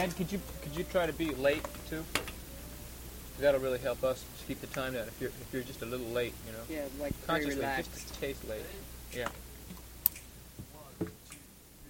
Ed, could you try to be late too? That'll really help us keep the time down. If you're just a little late, you know. Yeah, like very Consciously, relaxed. just a taste late. Yeah.